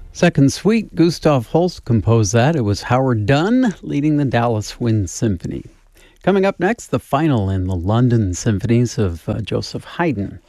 Second Suite, Gustav Holst composed that. It was Howard Dunn leading the Dallas Wind Symphony. Coming up next, the final in the London symphonies of Joseph Haydn.